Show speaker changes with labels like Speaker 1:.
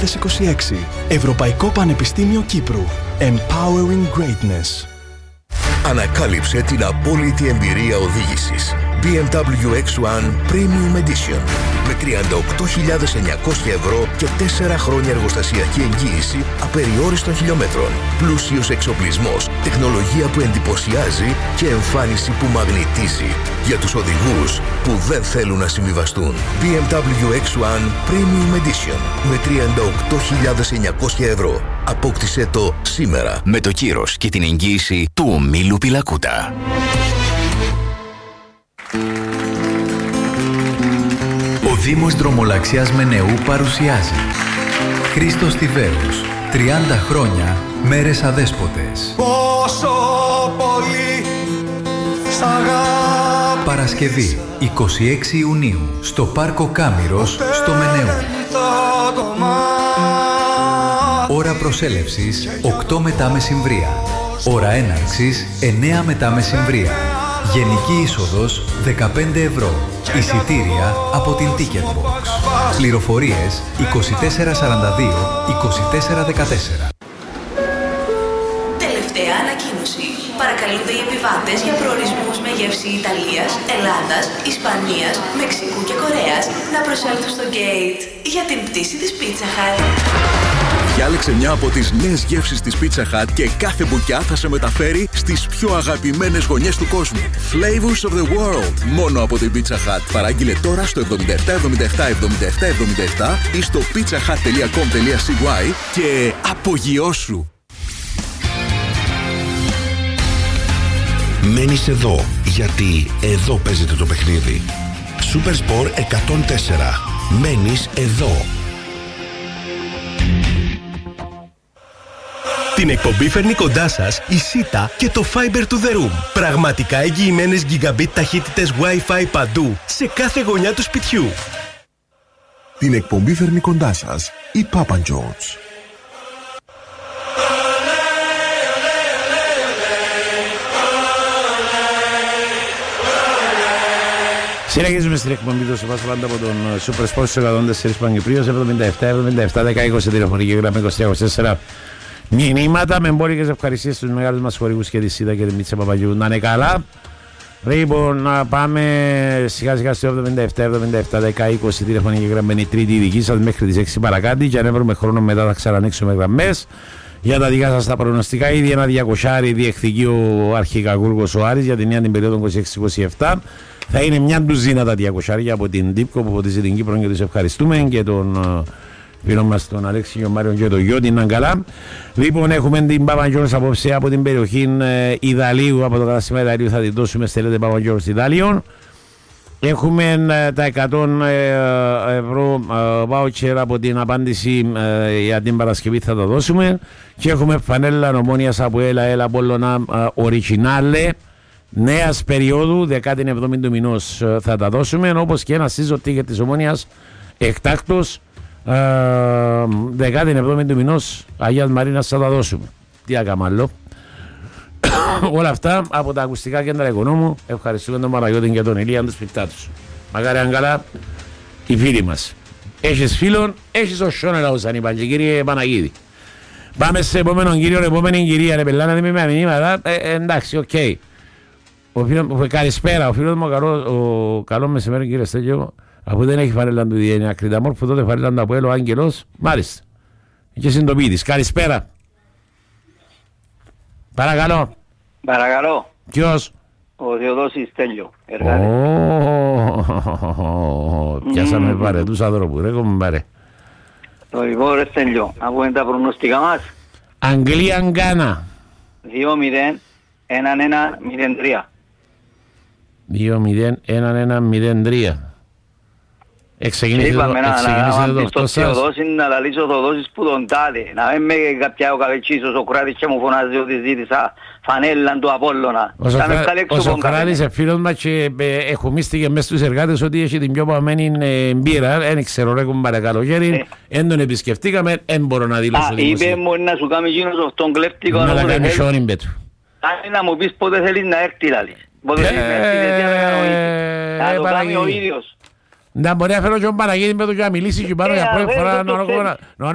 Speaker 1: 26. Ευρωπαϊκό Πανεπιστήμιο Κύπρου. Empowering Greatness.
Speaker 2: Ανακάλυψε την απόλυτη εμπειρία οδήγησης. BMW X1 Premium Edition. Με 38.900 ευρώ και 4 χρόνια εργοστασιακή εγγύηση απεριόριστων χιλιόμετρων. Πλούσιος εξοπλισμός, τεχνολογία που εντυπωσιάζει και εμφάνιση που μαγνητίζει. Για τους οδηγούς που δεν θέλουν να συμβιβαστούν. BMW X1 Premium Edition. Με 38.900 ευρώ. Απόκτησέ το σήμερα.
Speaker 3: Με το κύρος και την εγγύηση του ομίλου Πιλακούτα.
Speaker 4: Ο Δήμος Δρομολαξίας Μενεού παρουσιάζει Χρήστος Τιβέρος, 30 χρόνια μέρες αδέσποτες.
Speaker 5: Πόσο πολύ σ' αγαπώ.
Speaker 4: Παρασκευή 26 Ιουνίου στο Πάρκο Κάμηρος στο Μενεού. Ώρα προσέλευσης 8 μετά μεσημβρία. Ώρα έναρξης 9 μετά μεσημβρία. Γενική είσοδος 15 ευρώ. Εισιτήρια από την Ticketbox. Πληροφορίες 2442 2414.
Speaker 6: Τελευταία ανακοίνωση. Παρακαλούνται οι επιβάτες για προορισμούς με γεύση Ιταλίας, Ελλάδας, Ισπανίας, Μεξικού και Κορέας να προσέλθουν στο gate για την πτήση της Pizza Hut.
Speaker 7: Διάλεξε μια από τις νέες γεύσεις της Pizza Hut και κάθε μπουκιά θα σε μεταφέρει στις πιο αγαπημένες γωνιές του κόσμου. Flavors of the world. Μόνο από την Pizza Hut. Παράγγειλε τώρα στο 77777777 ή στο pizzahut.com.cy και απογειώσου.
Speaker 2: Μένεις εδώ, γιατί εδώ παίζεται το παιχνίδι. Super Sport 104. Μένεις εδώ.
Speaker 8: Την εκπομπή φέρνει κοντά σας η Sita και το Fiber to the Room. Πραγματικά εγγυημένες gigabit ταχύτητες Wi-Fi παντού, σε κάθε γωνιά του σπιτιού.
Speaker 9: Την εκπομπή φέρνει κοντά σας η Papa John's.
Speaker 10: Συνεχίζουμε στην εκπομπή του Σεπάς πάντα από τον Super Sports 104 Παγκυπρίου 77-77-10-20 τηλεφωνική γραμμή 23-24. Μηνύματα με εμπόρικες ευχαριστίες στους μεγάλους μας χορηγούς και τη Σίτα και τη Μίτσα Παπαγιού. Να είναι καλά. Λοιπόν, να πάμε σιγά σιγά στο 77-77-10-20 τηλεφωνική γραμμή. Είναι η τρίτη δική σας μέχρι τις 6 παρακάτω. Και αν έβρουμε χρόνο μετά θα ξανανοίξουμε γραμμές για τα δικά σας τα προγνωστικά. Ήδη ένα 200 διεκδικεί ο αρχικαγούργος ο Άρης για την νέα την περίοδο 26-27. Θα είναι μια ντουζίνα τα 200 από την Τύπκο που φωτίζει την Κύπρο και τους ευχαριστούμε και τον φίλο μας τον Αλέξη και τον Μάριο και τον Γιώτη να καλά. Λοιπόν, έχουμε την Παπαγιώρος απόψε από την περιοχή Ιδαλίου, από το κατάστημα Ιδαλίου θα την δώσουμε, στέλνετε Παπαγιώρος Ιδαλίων. Έχουμε τα 100 ευρώ voucher από την απάντηση για την Παρασκευή θα τα δώσουμε και έχουμε φανέλα Ομόνιας από Έλα Απόλλωνα Originale νέας περίοδου 17η του μηνός θα τα δώσουμε, όπως και ένα season ticket της Ομόνιας εκτάκτος 17η του μηνός Αγίας Μαρίνας θα τα δώσουμε. Τι ακαμαλώ. Όλα αυτά από τα ακουστικά κέντρα Οικονόμου. Ευχαριστούμε τον Παναγιώτη και τον Ηλία τους σπικτά τους. Μακάρι αν καλά οι φίλοι μας. Έχεις φίλων, έχεις ο Σόνελα ως αν είπαν και κύριε Παναγίδη. Πάμε σε επόμενον κύριο, επόμενη κυρία. Ρε πελάνα, με μηνύματα. Εντάξει, οκ. Καλησπέρα, ο φίλος μου καλό μεσημέρι κύριε Στέλιο. Αφού δεν έχει φαρέλα του διένει ακριταμόρφου, τότε φαρέλα του Αποέλο Άγγελος. Μάλιστα. Και συντοπίτης. Καλησπέρα. Παρακαλώ.
Speaker 11: Παρακαλώ.
Speaker 10: Ποιος?
Speaker 11: Ο Θεοδόσης Στέλιο.
Speaker 10: Πιάσαμε παρετούς άνθρωπου. Ρε κομπάρε.
Speaker 11: Το λοιπόν ρε Στέλιο. Από είναι τα προγνωστικά μας.
Speaker 10: Αγγλία Γκάνα.
Speaker 11: 2-0. 1-1-0-3.
Speaker 10: 2-0-1-1-0-3. Ξεκινήσε το δοκτώ σας.
Speaker 11: Να λαλήσω το δώσεις που τον τάδε. Να μην με κάποια ο Καβετσίσος, ο Κράτης και μου φωνάζει ότι ζήτησα φανέλαν του Απόλλωνα.
Speaker 10: Ο Σοκράτης φίλος μας και εχομίστηκε μέσα στους εργάτες ότι έχει την πιο παμένη μπύρα. Δεν ξέρω ρε κουμπάρε καλοκαίρι. Εν τον επισκεφτήκαμε, εν μπορώ να δηλώσω δημοσία.
Speaker 11: Είπε μου να σου κάνει γίνος αυτόν κλέπτικο.
Speaker 10: Να τα κάνει σιόνιν πέτου.
Speaker 11: Να μου πεις πότε θέλεις να έρθει δηλαδή. Πότε θέλεις να έρθει, να το κάνει ο ίδιος.
Speaker 10: Να μπορεί να φέρω και ο Παναγίδη με το και να μιλήσει και πάνω για πρώτη φορά